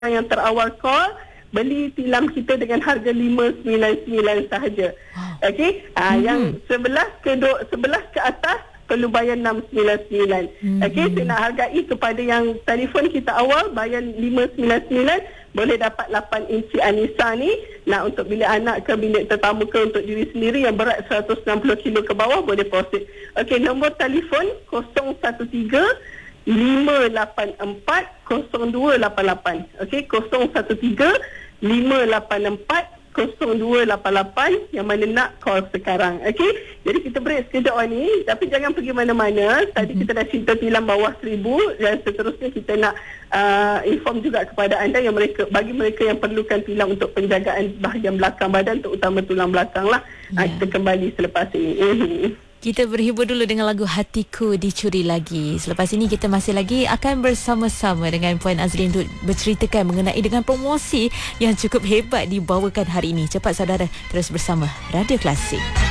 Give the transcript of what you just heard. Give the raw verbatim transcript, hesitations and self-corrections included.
yang terawal call, beli tilam kita dengan harga lima sembilan sembilan sahaja. Okey, ah hmm. yang sebelas ke do, sebelas ke atas perlu bayar enam sembilan sembilan. Hmm. Okey, saya nak hargai kepada yang telefon kita awal bayar lima sembilan sembilan, boleh dapat lapan inci Anissa ni. Nak untuk bilik anak ke bilik tetamu ke untuk diri sendiri yang berat seratus enam puluh kilo ke bawah, boleh proceed. Okey, nombor telefon kosong satu tiga lima lapan empat kosong dua lapan lapan. Okey, kosong satu tiga lima lapan empat kosong dua lapan lapan, yang mana nak call sekarang. Okey, jadi kita break sekejap ni, tapi jangan pergi mana-mana. Tadi kita dah cerita tilam bawah seribu, dan seterusnya kita nak uh, inform juga kepada anda yang mereka, bagi mereka yang perlukan tilam untuk penjagaan bahagian belakang badan, terutama tulang belakang lah. Yeah. Uh, kita kembali selepas ini. Mm-hmm. Kita berhibur dulu dengan lagu Hatiku Dicuri Lagi. Selepas ini kita masih lagi akan bersama-sama dengan Puan Azlin untuk berceritakan mengenai dengan promosi yang cukup hebat dibawakan hari ini. Cepat saudara, terus bersama Radio Klasik.